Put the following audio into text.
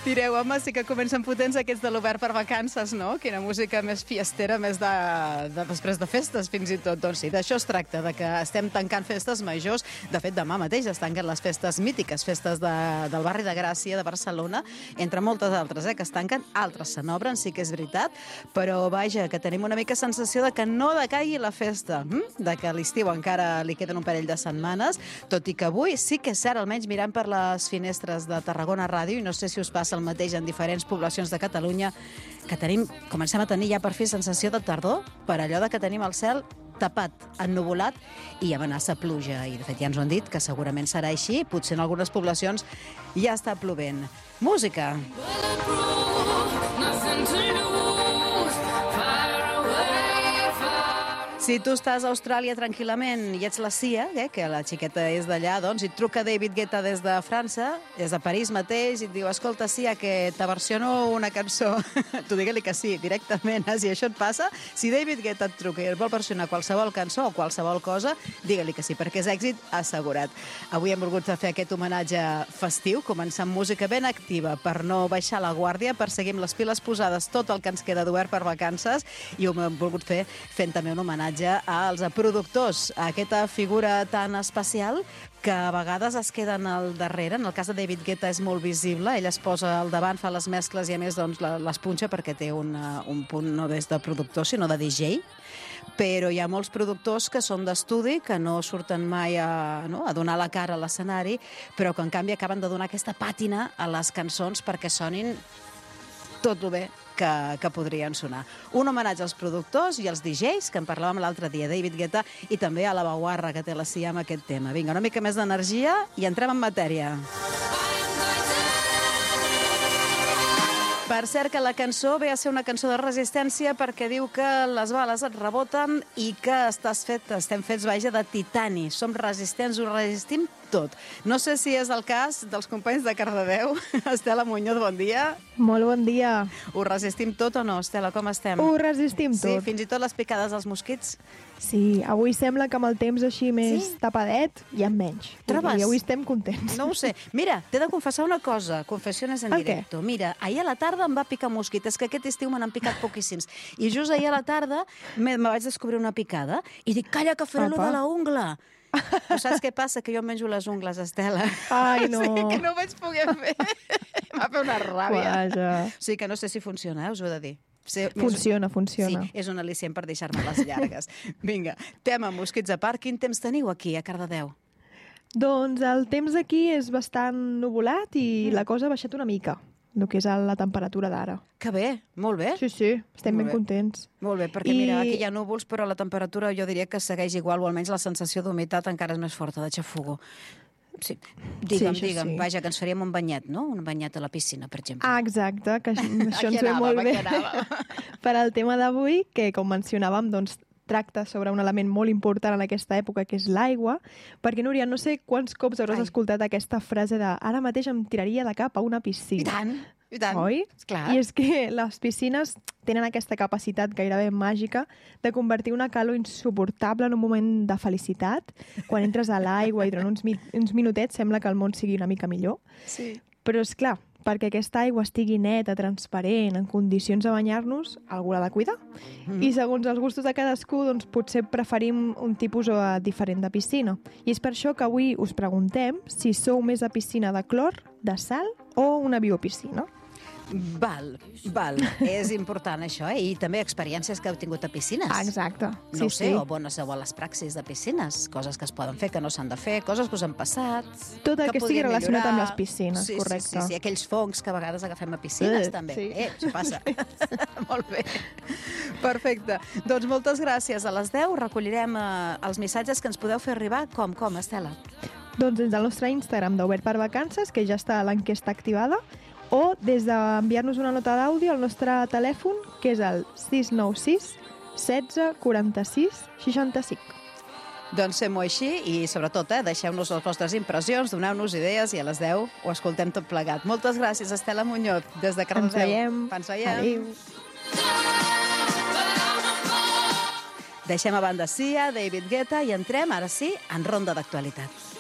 Direu, home, sí que comencen potents aquests de l'Obert per Vacances, no? Quina música més fiestera, més de després de festes, fins i tot. Doncs sí, d'això es tracta, de que estem tancant festes majors. De fet, demà mateix es tanquen les festes mítiques, festes del barri de Gràcia, de Barcelona, entre moltes altres, que es tanquen, altres se n'obren, sí que és veritat, però vaja, que tenim una mica sensació de que no decaigui la festa, de que a l'estiu encara li queden un parell de setmanes, tot i que avui sí que és cert, almenys mirant per les finestres de Tarragona Ràdio, i no sé si us passa el mateix en diferents poblacions de Catalunya, que comencem a tenir ja per fi sensació de tardor, per allò de que tenim el cel tapat, ennuvolat i amenaça pluja. I de fet ja ens ho han dit, que segurament serà així, potser en algunes poblacions ja està plovent. Música. Si tu estàs a Austràlia tranquil·lament i ets la Cia, que la xiqueta és d'allà, doncs, i et truca David Guetta des de França, des de París mateix, i et diu, escolta, Cia, que t'aversiono una cançó. Tu digue-li que sí, directament. Si això et passa, si David Guetta et truca i et vol versionar qualsevol cançó o qualsevol cosa, digue-li que sí, perquè és èxit assegurat. Avui hem volgut fer aquest homenatge festiu, començar amb música ben activa per no baixar la guàrdia, per seguir amb les piles posades tot el que ens queda d'Obert per Vacances, i ho hem volgut fer fent també un homenatge als productors, aquesta figura tan especial que a vegades es queden al darrere. En el cas de David Guetta és molt visible, ell es posa al davant, fa les mescles i a més doncs, les punxa perquè té un punt no des de productor sinó de DJ, però hi ha molts productors que són d'estudi, que no surten mai a donar la cara a l'escenari, però que en canvi acaben de donar aquesta pàtina a les cançons perquè sonin tot el bé que podrien sonar. Un homenatge als productors i als DJs, que en parlàvem l'altre dia, David Guetta, i també a la Baguarra, que té la Cia amb aquest tema. Vinga, una mica més d'energia i entrem en matèria. Per cert, que la cançó ve a ser una cançó de resistència perquè diu que les bales et reboten i que estem fets, vaja, de titani. Som resistents, ho resistim tot. No sé si és el cas dels companys de Cardedeu. Estela Muñoz, bon dia. Molt bon dia. Ho resistim tot o no, Estela? Com estem? Ho resistim tot. Sí, fins i tot les picades dels mosquits? Sí, avui sembla que amb el temps així més tapadet hi ha menys. Trobes? I avui estem contents. No ho sé. Mira, t'he de confessar una cosa. Confessiones en directo. Mira, ahir a la tarda em va picar mosquit. És que aquest estiu me n'han picat poquíssims. I just ahir a la tarda me vaig descobrir una picada i dic, calla, que faré lo de la ungla. Però saps què passa? Que jo em menjo les ungles, Estela. Ai, no. Sí, que no ho vaig poder fer. M'ha fet una ràbia. Vaja. O sigui que no sé si funciona, us ho he de dir. Funciona. Sí, és un al·licient per deixar-me les llargues. Vinga, tema mosquits a part. Quin temps teniu aquí, a Cardedeu? Doncs el temps aquí és bastant nuvolat i la cosa ha baixat una mica, el que és la temperatura d'ara. Que bé, molt bé. Sí, estem ben contents. Molt bé, perquè mira, aquí hi ha núvols, però la temperatura jo diria que segueix igual, o almenys la sensació d'humitat encara és més forta, de xafugo. Sí, digue'm, vaja, que ens faríem un banyet, no? Un banyet a la piscina, per exemple. Ah, exacte, que això ens ve molt bé per al tema d'avui, que com mencionàvem, doncs tracta sobre un element molt important en aquesta època, que és l'aigua, perquè, Núria, no sé quants cops hauràs escoltat aquesta frase de ara mateix em tiraria de cap a una piscina. I tant. Oi? Clar. I és que les piscines tenen aquesta capacitat gairebé màgica de convertir una calor insuportable en un moment de felicitat. Quan entres a l'aigua i durant uns minutets sembla que el món sigui una mica millor. Sí. Però, és clar, perquè aquesta aigua estigui neta, transparent, en condicions de banyar-nos, algú l'ha de cuidar. I segons els gustos de cadascú, doncs potser preferim un tipus diferent de piscina. I és per això que avui us preguntem si sou més de piscina de clor, de sal o una biopiscina. Val. És important això, i també experiències que heu tingut a piscines. Exacte. No ho sé, o bones o les praxis de piscines, coses que es poden fer, que no s'han de fer, coses que us han passat, tot el que estigui relacionat amb les piscines, correcte. Sí, aquells fongs que a vegades agafem a piscines, també. Això passa. Molt bé. Perfecte. Doncs moltes gràcies. A les 10 recollirem els missatges que ens podeu fer arribar. Com, Estela? Doncs des del nostre Instagram d'Obert per Vacances, que ja està l'enquesta activada, o des d'enviar-nos una nota d'àudio al nostre telèfon, que és el 696 16 46 65. Doncs fem-ho així i, sobretot, deixeu-nos les vostres impressions, doneu-nos idees i a les 10 ho escoltem tot plegat. Moltes gràcies, Estela Muñoz, des de Cardedeu. Ens veiem. Adéu. Deixem a banda Cia, David Guetta i entrem, ara sí, en ronda d'actualitat.